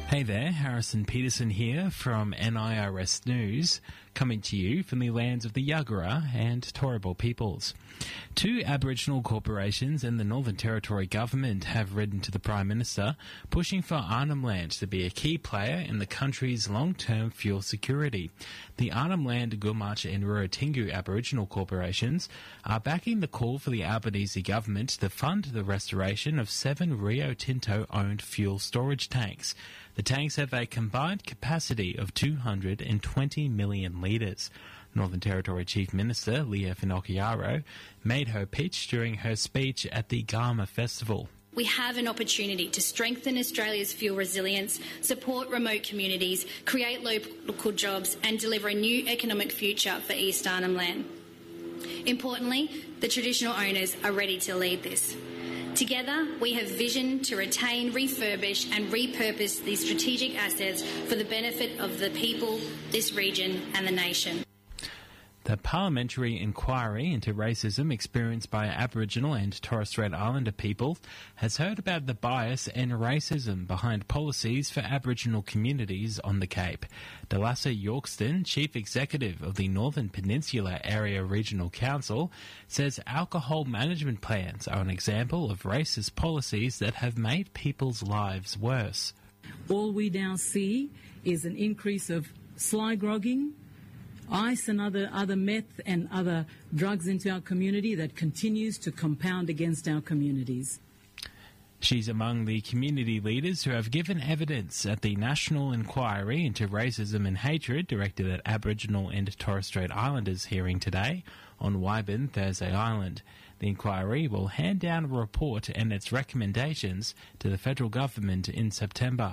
Hey there, Harrison Peterson here from NIRS News, coming to you from the lands of the Yagara and Turrbal peoples. Two Aboriginal corporations and the Northern Territory government have written to the Prime Minister, pushing for Arnhem Land to be a key player in the country's long-term fuel security. The Arnhem Land, Gumatj and Rurutingu Aboriginal corporations are backing the call for the Albanese government to fund the restoration of 7 Rio Tinto-owned fuel storage tanks. The tanks have a combined capacity of 220 million litres. Northern Territory Chief Minister Leah Finocchiaro made her pitch during her speech at the Garma Festival. We have an opportunity to strengthen Australia's fuel resilience, support remote communities, create local jobs and deliver a new economic future for East Arnhem Land. Importantly, the traditional owners are ready to lead this. Together, we have vision to retain, refurbish and repurpose these strategic assets for the benefit of the people, this region and the nation. The parliamentary inquiry into racism experienced by Aboriginal and Torres Strait Islander people has heard about the bias and racism behind policies for Aboriginal communities on the Cape. Delassa Yorkston, Chief Executive of the Northern Peninsula Area Regional Council, says alcohol management plans are an example of racist policies that have made people's lives worse. All we now see is an increase of sly grogging, ice and other meth and other drugs into our community that continues to compound against our communities. She's among the community leaders who have given evidence at the National Inquiry into Racism and Hatred directed at Aboriginal and Torres Strait Islanders hearing today on Wyburn, Thursday Island. The inquiry will hand down a report and its recommendations to the federal government in September.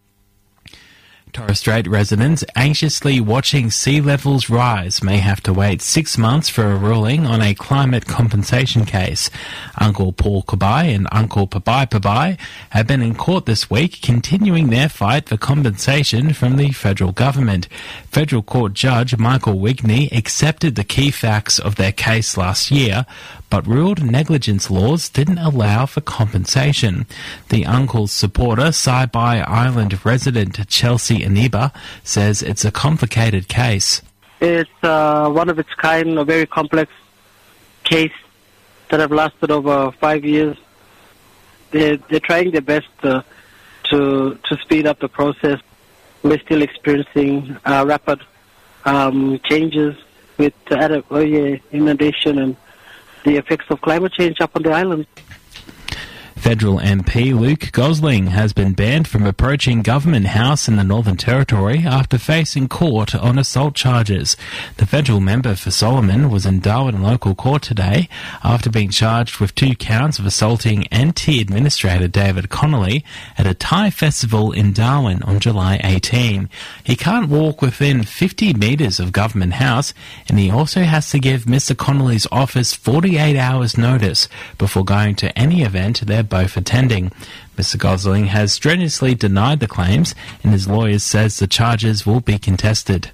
Torres Strait residents anxiously watching sea levels rise may have to wait 6 months for a ruling on a climate compensation case. Uncle Paul Kabai and Uncle Pabai Pabai have been in court this week, continuing their fight for compensation from the federal government. Federal Court Judge Michael Wigney accepted the key facts of their case last year, but ruled negligence laws didn't allow for compensation. The uncle's supporter, Saibai Island resident Chelsea Aniba, says it's a complicated case. It's one of its kind, a very complex case that have lasted over 5 years. They're trying their best to speed up the process. We're still experiencing rapid changes with the inundation and the effects of climate change up on the island. Federal MP Luke Gosling has been banned from approaching Government House in the Northern Territory after facing court on assault charges. The federal member for Solomon was in Darwin local court today after being charged with 2 counts of assaulting NT Administrator David Connolly at a Thai festival in Darwin on July 18. He can't walk within 50 metres of Government House, and he also has to give Mr Connolly's office 48 hours notice before going to any event they're both attending. Mr Gosling has strenuously denied the claims, and his lawyers says the charges will be contested.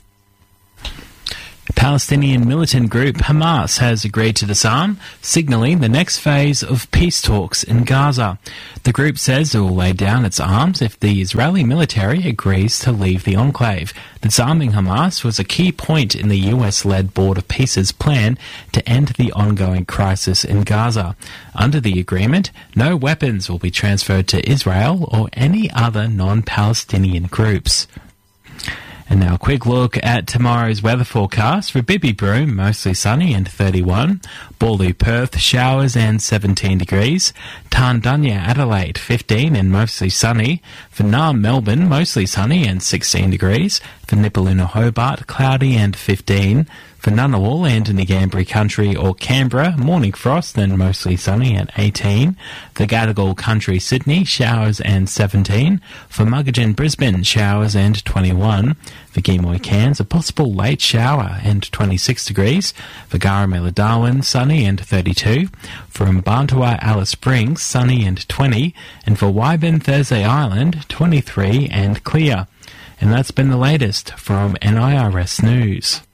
Palestinian militant group Hamas has agreed to disarm, signalling the next phase of peace talks in Gaza. The group says it will lay down its arms if the Israeli military agrees to leave the enclave. Disarming Hamas was a key point in the US-led Board of Peace's plan to end the ongoing crisis in Gaza. Under the agreement, no weapons will be transferred to Israel or any other non-Palestinian groups. And now a quick look at tomorrow's weather forecast. For Bibi Broome, mostly sunny and 31. Bawley, Perth, showers and 17 degrees. Tarndunya, Adelaide, 15 and mostly sunny. For Naarm, Melbourne, mostly sunny and 16 degrees. For Nipaluna, Hobart, cloudy and 15. For Ngunnawal and Ngambri Country or Canberra, morning frost and mostly sunny at 18. For Gadigal Country, Sydney, showers and 17. For Muggeridge, Brisbane, showers and 21. For Gemoy, Cairns, a possible late shower and 26 degrees. For Garamela, Darwin, sunny and 32. For Mbantua, Alice Springs, sunny and 20. And for Wyburn, Thursday Island, 23 and clear. And that's been the latest from NIRS News.